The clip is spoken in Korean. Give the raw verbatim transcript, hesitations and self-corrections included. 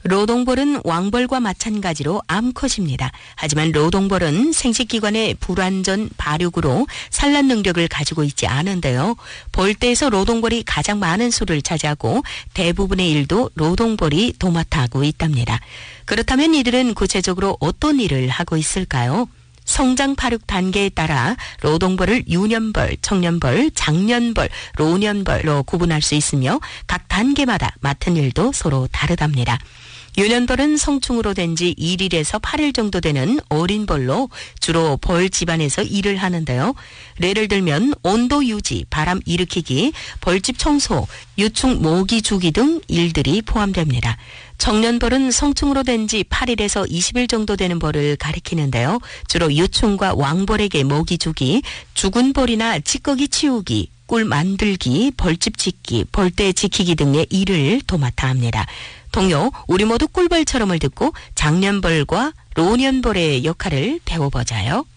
노동벌은 왕벌과 마찬가지로 암컷입니다. 하지만 노동벌은 생식기관의 불완전 발육으로 산란 능력을 가지고 있지 않은데요. 벌떼에서 노동벌이 가장 많은 수를 차지하고 대부분의 일도 노동벌이 도맡아 하고 있답니다. 그렇다면 이들은 구체적으로 어떤 일을 하고 있을까요? 성장 발육 단계에 따라 노동벌을 유년벌, 청년벌, 장년벌, 노년벌로 구분할 수 있으며 각 단계마다 맡은 일도 서로 다르답니다. 유년벌은 성충으로 된 지 일 일에서 팔 일 정도 되는 어린 벌로 주로 벌 집안에서 일을 하는데요. 예를 들면 온도 유지, 바람 일으키기, 벌집 청소, 유충 모기 주기 등 일들이 포함됩니다. 청년벌은 성충으로 된 지 팔 일에서 이십 일 정도 되는 벌을 가리키는데요. 주로 유충과 왕벌에게 모기 주기, 죽은 벌이나 찌꺼기 치우기, 꿀 만들기, 벌집 짓기, 벌떼 지키기 등의 일을 도맡아 합니다. 동요 우리 모두 꿀벌처럼을 듣고 장년벌과 노년벌의 역할을 배워보자요.